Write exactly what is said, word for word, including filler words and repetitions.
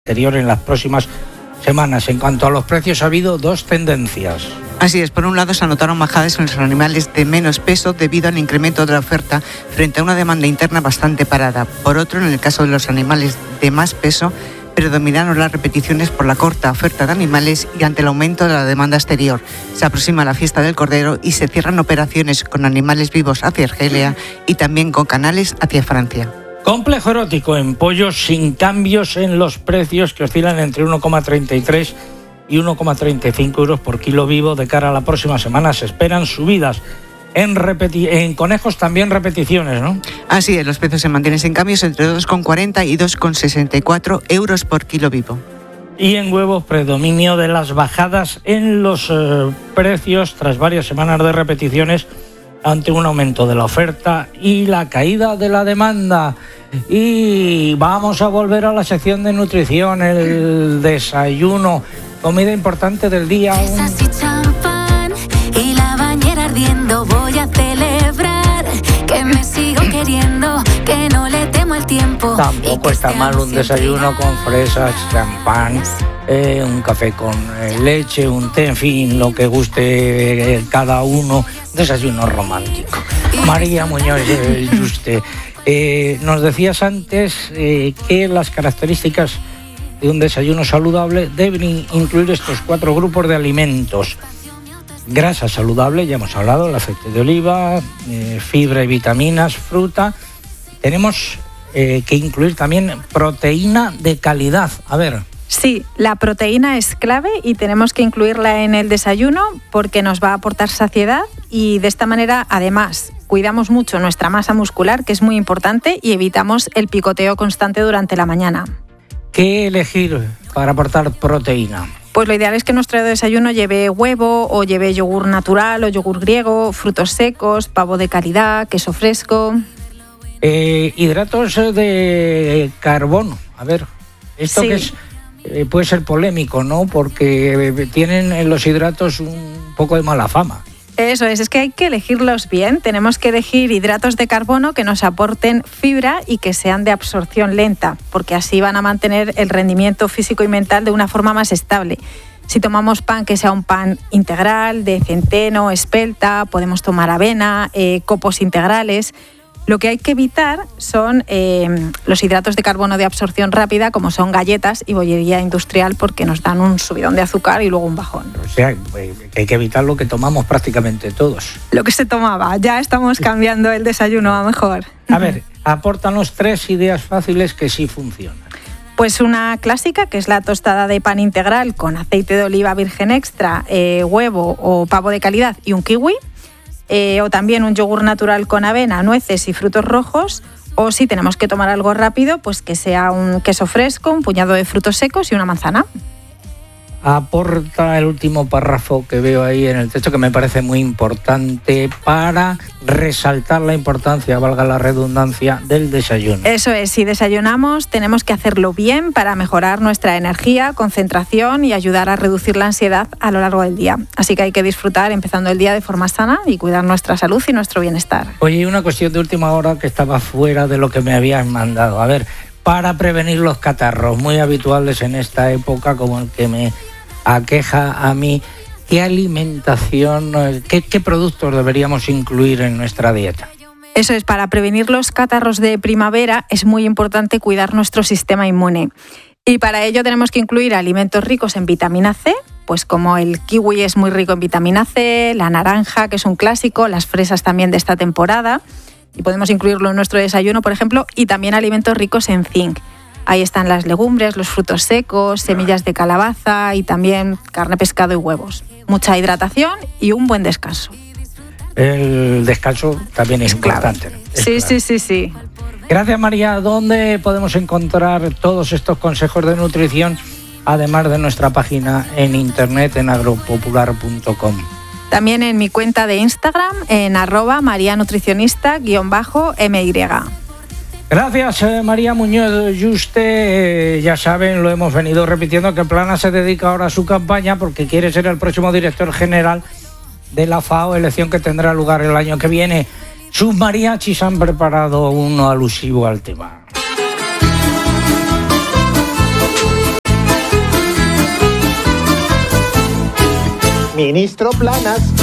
exterior en las próximas semanas. En cuanto a los precios, ha habido dos tendencias. Así es, por un lado se anotaron bajadas en los animales de menos peso debido al incremento de la oferta frente a una demanda interna bastante parada. Por otro, en el caso de los animales de más peso, predominaron las repeticiones por la corta oferta de animales y ante el aumento de la demanda exterior. Se aproxima la fiesta del Cordero y se cierran operaciones con animales vivos hacia Argelia y también con canales hacia Francia. Complejo erótico en pollos sin cambios en los precios, que oscilan entre uno coma treinta y tres y uno coma treinta y cinco euros por kilo vivo. De cara a la próxima semana se esperan subidas. En, repeti- en conejos también repeticiones, ¿no? Así es, los precios se mantienen sin cambios entre dos coma cuarenta y dos coma sesenta y cuatro euros por kilo vivo. Y en huevos, predominio de las bajadas en los eh, precios tras varias semanas de repeticiones ante un aumento de la oferta y la caída de la demanda. Y vamos a volver a la sección de nutrición, el desayuno, comida importante del día. Y la bañera ardiendo, voy a celebrar que me sigo queriendo, que no le temo el tiempo. Tampoco está mal un desayuno con fresas, champán, eh, un café con eh, leche, un té, en fin, lo que guste eh, cada uno. Desayuno romántico. María Muñoz eh, Yuste, eh, nos decías antes eh, que las características de un desayuno saludable deben incluir estos cuatro grupos de alimentos. Grasa saludable, ya hemos hablado, el aceite de oliva, eh, fibra y vitaminas, fruta. Tenemos eh, que incluir también proteína de calidad. A ver. Sí, la proteína es clave y tenemos que incluirla en el desayuno porque nos va a aportar saciedad y de esta manera, además, cuidamos mucho nuestra masa muscular, que es muy importante, y evitamos el picoteo constante durante la mañana. ¿Qué elegir para aportar proteína? Pues lo ideal es que nuestro desayuno lleve huevo o lleve yogur natural o yogur griego, frutos secos, pavo de calidad, queso fresco. Eh, hidratos de carbono. A ver, esto sí. que es, eh, puede ser polémico, ¿no? Porque tienen los hidratos un poco de mala fama. Eso es, es que hay que elegirlos bien. Tenemos que elegir hidratos de carbono que nos aporten fibra y que sean de absorción lenta, porque así van a mantener el rendimiento físico y mental de una forma más estable. Si tomamos pan, que sea un pan integral, de centeno, espelta, podemos tomar avena, eh, copos integrales. Lo que hay que evitar son eh, los hidratos de carbono de absorción rápida, como son galletas y bollería industrial, porque nos dan un subidón de azúcar y luego un bajón. O sea, hay que evitar lo que tomamos prácticamente todos. Lo que se tomaba, ya estamos cambiando el desayuno a mejor. A ver, apórtanos tres ideas fáciles que sí funcionan. Pues una clásica, que es la tostada de pan integral con aceite de oliva virgen extra, eh, huevo o pavo de calidad y un kiwi. Eh, o también un yogur natural con avena, nueces y frutos rojos, o si tenemos que tomar algo rápido, pues que sea un queso fresco, un puñado de frutos secos y una manzana. Aporta el último párrafo que veo ahí en el texto, que me parece muy importante para resaltar la importancia, valga la redundancia, del desayuno. Eso es, si desayunamos tenemos que hacerlo bien para mejorar nuestra energía, concentración y ayudar a reducir la ansiedad a lo largo del día. Así que hay que disfrutar empezando el día de forma sana y cuidar nuestra salud y nuestro bienestar. Oye, una cuestión de última hora que estaba fuera de lo que me habías mandado. A ver, para prevenir los catarros muy habituales en esta época, como el que me aqueja a mí, ¿qué alimentación, qué, qué productos deberíamos incluir en nuestra dieta? Eso es, para prevenir los catarros de primavera es muy importante cuidar nuestro sistema inmune. Y para ello tenemos que incluir alimentos ricos en vitamina C, pues como el kiwi es muy rico en vitamina C, la naranja, que es un clásico, las fresas también de esta temporada, y podemos incluirlo en nuestro desayuno, por ejemplo, y también alimentos ricos en zinc. Ahí están las legumbres, los frutos secos, semillas de calabaza y también carne, pescado y huevos. Mucha hidratación y un buen descanso. El descanso también es, es importante. Claro. Es sí, claro. sí, sí, sí. Gracias, María. ¿Dónde podemos encontrar todos estos consejos de nutrición, además de nuestra página en internet en agropopular punto com? También en mi cuenta de Instagram en arroba marianutricionista guión bajo my. Gracias, eh, María Muñoz Yuste. Eh, ya saben, lo hemos venido repitiendo, que Plana se dedica ahora a su campaña porque quiere ser el próximo director general de la FAO, elección que tendrá lugar el año que viene. Sus mariachis han preparado uno alusivo al tema. Ministro Planas.